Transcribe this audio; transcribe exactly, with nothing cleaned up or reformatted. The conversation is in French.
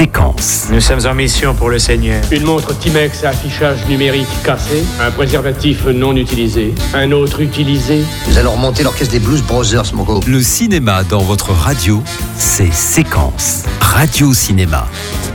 Séquence. Nous sommes en mission pour le Seigneur. Une montre Timex à affichage numérique cassé, un préservatif non utilisé, un autre utilisé. Nous allons remonter l'orchestre des Blues Brothers, Mogo. Le cinéma dans votre radio, c'est Séquence. Radio Cinéma.